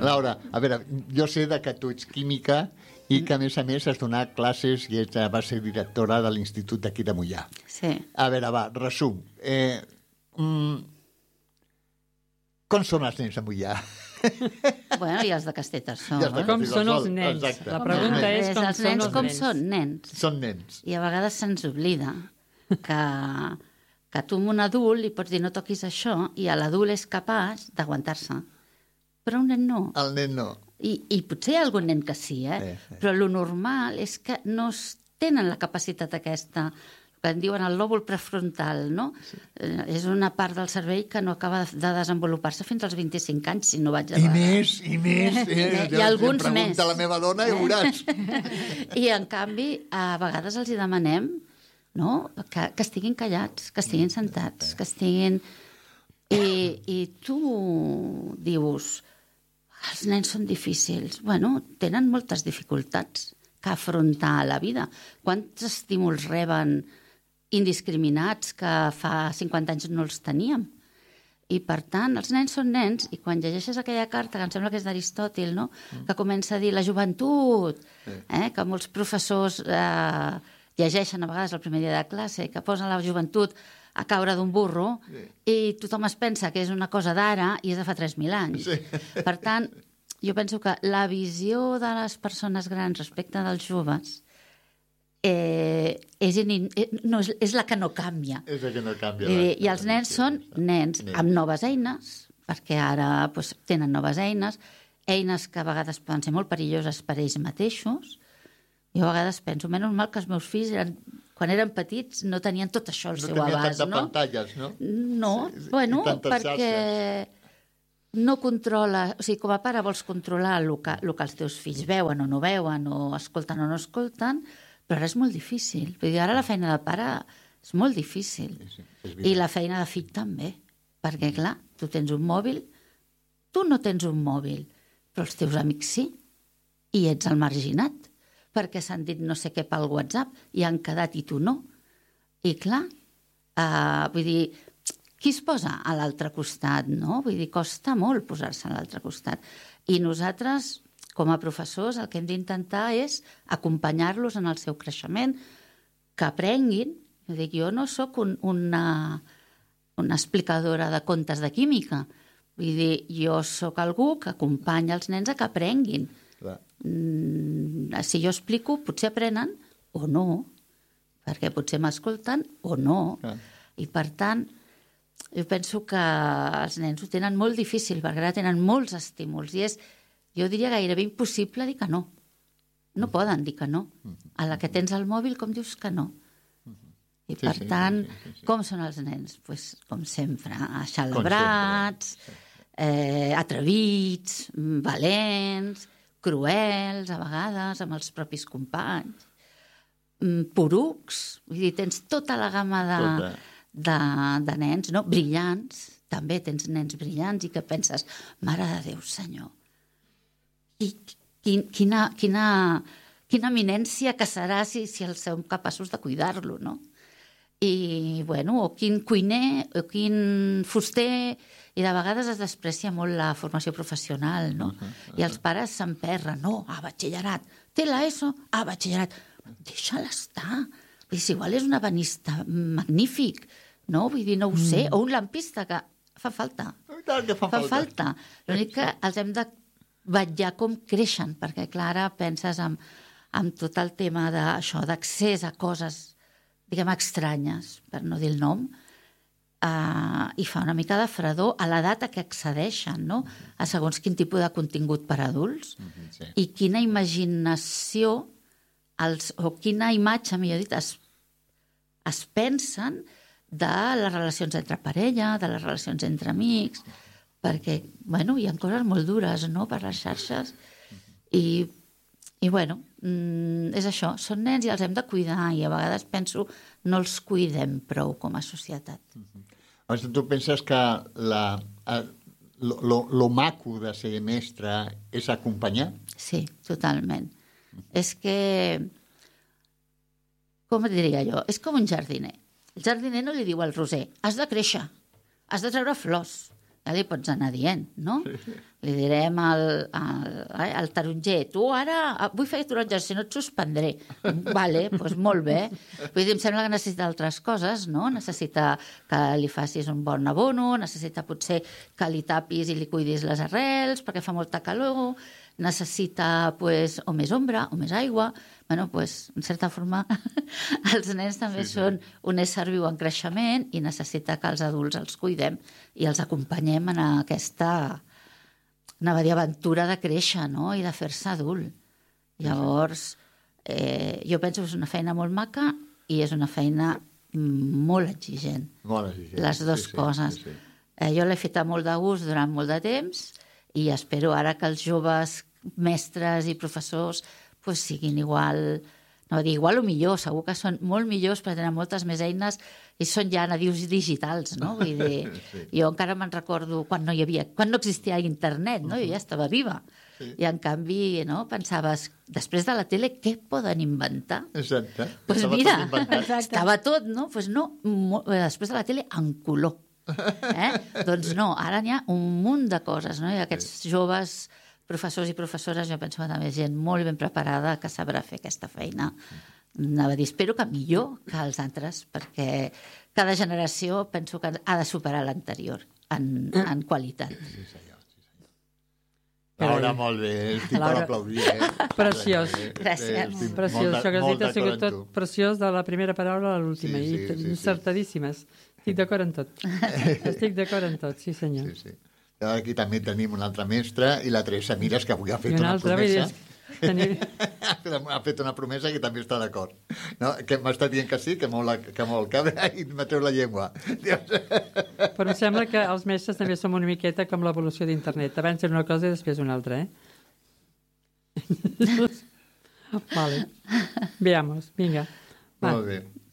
Laura, a veure, jo sé que tu ets química i que, a més, has donat classes i vas ser directora de l'Institut d'aquí de Moià. Sí. A veure, va, resum. Com són els nens a Moià? Bueno, i els de Castellterçol. Com són els nens? Exacte. La pregunta és com els són nens. els Com nens. són nens? Són nens. I a vegades se'ns oblida que tu amb un adult li pots dir no toquis això i l'adult és capaç d'aguantar-se. Però un nen no. El nen no. I potser hi ha algun nen que sí, però el normal és que no tenen la capacitat aquesta, que en diuen el lòbul prefrontal, no? Sí. És una part del cervell que no acaba de desenvolupar-se fins als 25 anys, si no vaig a... I més. I alguns més. Pregunta a la meva dona i ho veuràs. I, en canvi, a vegades els hi demanem, no?, que estiguin callats, que estiguin sentats, que estiguin... I tu dius... Els nens són difícils. Bueno, tenen moltes dificultats que afrontar a la vida. Quants estímuls reben indiscriminats que fa 50 anys no els teníem? I, per tant, els nens són nens, i quan llegeixes aquella carta, que em sembla que és d'Aristòtil, no?, que comença a dir la joventut, que molts professors llegeixen a vegades el primer dia de classe, que posen la joventut a caure d'un burro, i tothom es pensa que és una cosa d'ara i és de fa 3.000 anys. Sí. Per tant, jo penso que la visió de les persones grans respecte dels joves és la que no canvia. És la que no canvia. I els nens són nens amb noves eines, perquè ara tenen noves eines que a vegades poden ser molt perilloses per ells mateixos. Jo a vegades penso, menys mal que els meus fills quan eren petits no tenien tot això al seu abast, no? No tenien tantes pantalles, no? No, bueno, perquè no controla... O sigui, com a pare vols controlar el que els teus fills veuen o no veuen, o escolten o no escolten, però ara és molt difícil. Vull dir, ara la feina de pare és molt difícil. I la feina de fill també. Perquè, clar, tu tens un mòbil, tu no tens un mòbil, però els teus amics sí, i ets el marginat, perquè s'han dit no sé què pel WhatsApp i han quedat i tu no. I clar, vull dir, qui es posa a l'altre costat, no? Vull dir, costa molt posar-se a l'altre costat. I nosaltres, com a professors, el que hem d'intentar és acompanyar-los en el seu creixement, que aprenguin. Jo no sóc una explicadora de contes de química. Vull dir, jo sóc algú que acompanya els nens a que aprenguin. Si jo explico, potser aprenen o no, perquè potser m'escolten o no. I, per tant, jo penso que els nens ho tenen molt difícil, perquè ara tenen molts estímuls, i és, jo diria, gairebé impossible dir que no. No poden dir que no. A la que tens el mòbil, com dius que no? I, per tant, com són els nens? Com sempre, axalabrats, atrevits, valents, cruels, a vegades, amb els propis companys, porucs, vull dir, tens tota la gamma de nens, no? Brillants, també tens nens brillants i que penses, mare de Déu, senyor, quina eminència que serà si els som capaços de cuidar-lo, no? I, bueno, o quin cuiner, o quin fuster, i de vegades es desprecia molt la formació professional, no? I els pares s'emperren, no, batxillerat, té l'ESO, batxillerat, deixa-la estar. Vull dir, si igual és un ebenista magnífic, no? Vull dir, no ho sé, o un lampista, que fa falta. Fa falta. L'únic que els hem de vetllar com creixen, perquè, clar, ara penses en tot el tema d'accés a coses, diguem, estranyes, per no dir el nom, i fa una mica de fredor a l'edat a què accedeixen, no? A segons quin tipus de contingut per adults, i quina imaginació o quina imatge, millor dit, es pensen de les relacions entre parella, de les relacions entre amics, perquè, bueno, hi ha coses molt dures, no?, per les xarxes, i bueno, és això, són nens i els hem de cuidar, i a vegades penso no els cuidem prou com a societat. Tu penses que lo maco de ser mestre és acompanyar? Sí, totalment. És que, com et diria jo, és com un jardiner. El jardiner no li diu al roser, has de créixer, has de treure flors, ja li pots anar dient, no? Li direm al taronger, tu ara vull fer taronges, si no et suspendré. Vale, doncs molt bé. Vull dir, em sembla que necessita altres coses, no? Necessita que li facis un bon abono, necessita potser que li tapis i li cuidis les arrels perquè fa molta calor, necessita pues, o més ombra o més aigua. Bueno, pues, en certa forma, els nens també són un ésser viu en creixement i necessita que els adults els cuidem i els acompanyem en aquesta, anava a dir, aventura de créixer, no? I de fer-se adult. Llavors, jo penso que és una feina molt maca i és una feina molt exigent. Molt exigent. Les dues coses. Sí. Jo l'he fet a molt de gust durant molt de temps i espero ara que els joves mestres i professors pues, siguin igual, no dir igual o millor, segur que són molt millors perquè tenen moltes més eines i són ja nadius digitals, no? Vull dir, jo encara me'n recordo quan no existia internet, no? Jo ja estava viva. I en canvi, no? Pensaves, després de la tele, què poden inventar? Exacte. Pues mira, estava tot, no? Pues no, després de la tele, en color. Doncs no, ara n'hi ha un munt de coses, no? I aquests joves professors i professores, jo penso que també és gent molt ben preparada que sabrà fer aquesta feina. Anava a dir, espero que millor que els altres, perquè cada generació penso que ha de superar l'anterior en qualitat. Sí, senyor. Laura, molt bé, estic per aplaudir. Preciós. Gràcies. Preciós, això que has dit ha sigut tot preciós de la primera paraula a l'última, i encertadíssimes. Estic d'acord en tot. Estic d'acord en tot, sí senyor. Sí, sí. Aquí també tenim una altra mestra i la Teresa Mires, que avui ha fet una promesa. Ha fet una promesa que també està d'acord. No? Que m'està dient que sí, que mou el cap i me treu la llengua. Però em sembla que els mestres també som una miqueta com l'evolució d'internet. Abans era una cosa i després una altra, Vale. Veamos, vinga. Molt bé.